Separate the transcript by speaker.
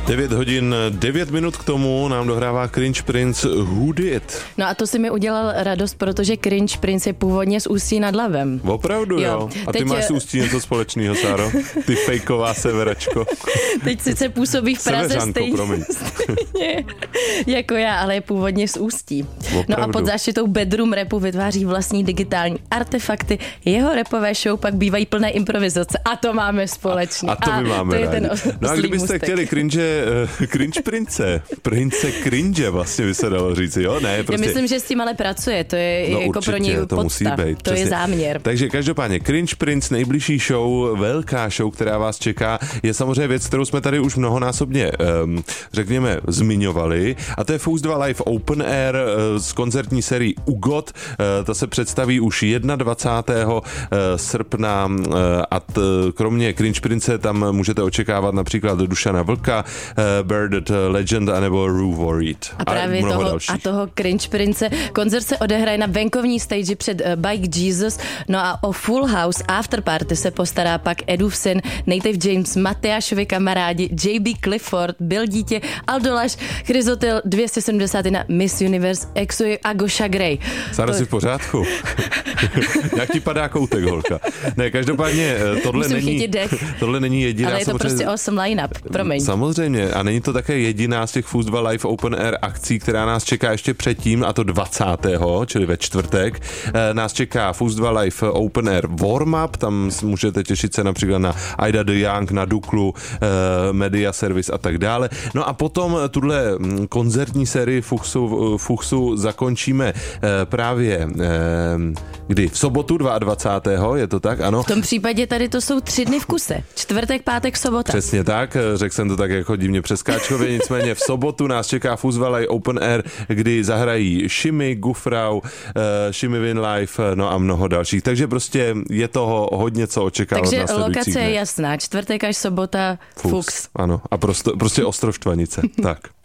Speaker 1: 9 hodin 9 minut k tomu nám dohrává Cringe Prince Who Did.
Speaker 2: No a to si mi udělal radost, protože Cringe Prince je původně z Ústí nad Labem.
Speaker 1: Opravdu jo. A ty máš z Ústí něco společného, Sáro? Ty fejková severačko.
Speaker 2: Teď sice působí v Praze stejně jako já, ale je původně z Ústí.
Speaker 1: Opravdu.
Speaker 2: No a pod záštitou bedroom rapu vytváří vlastní digitální artefakty. Jeho rapové show pak bývají plné improvizace. A to máme společný.
Speaker 1: A to my máme
Speaker 2: to je
Speaker 1: rádi. No a kdybyste
Speaker 2: můstek.
Speaker 1: chtěli Cringe Prince Cringe vlastně by se dalo říci, jo? Ne, prostě.
Speaker 2: Já myslím, že s tím ale pracuje, to je
Speaker 1: No
Speaker 2: jako
Speaker 1: určitě,
Speaker 2: pro něj
Speaker 1: to
Speaker 2: podsta,
Speaker 1: musí být,
Speaker 2: to je záměr.
Speaker 1: Takže každopádně Cringe Prince, nejbližší show, velká show, která vás čeká, je samozřejmě věc, kterou jsme tady už mnohonásobně, řekněme, zmiňovali, a to je Fuse 2 Live Open Air z koncertní sérii UGOT. Ta se představí už 21. srpna a kromě Cringe Prince tam můžete očekávat například Dušana Vlka, Bearded Legend anebo Rue Worried.
Speaker 2: A právě toho Cringe Prince. Koncert se odehraje na venkovní stage před Bike Jesus, no a o Full House Afterparty se postará pak Edův syn, Native James, Matyášovi kamarádi, JB Clifford, Byl dítě, Aldolaš, Chryzotil 271, Miss Universe, Exuji a Gosha Gray.
Speaker 1: Sára, jsi v pořádku? Jak ti padá koutek, holka? Ne, každopádně tohle není jediná.
Speaker 2: Ale je to prostě awesome line-up, promiň.
Speaker 1: Samozřejmě, a není to také jediná z těch Fuse 2 Live Open Air akcí, která nás čeká ještě předtím, a to 20. čili ve čtvrtek. Nás čeká Fuse 2 Live Open Air Warm-up, tam můžete těšit se například na Aida de Young, na Duklu, Media Service a tak dále. No a potom tuhle koncertní sérii Fuchsu zakončíme právě kdy? V sobotu 22. Je to tak? Ano.
Speaker 2: V tom případě tady to jsou 3 dny v kuse. Čtvrtek, pátek, sobota.
Speaker 1: Přesně tak, řekl jsem to tak jako divně přeskáčkově, nicméně v sobotu nás čeká Fuse Valley Open Air, kdy zahrají Shimmy, Gufrau, Shimmy Win Live, no a mnoho dalších. Takže prostě je toho hodně co očekávat.
Speaker 2: Takže
Speaker 1: na sledujících
Speaker 2: lokace
Speaker 1: dnech.
Speaker 2: je jasná, čtvrtek až sobota Fuchs.
Speaker 1: Ano, a prostě Ostrov Štvanice. Tak.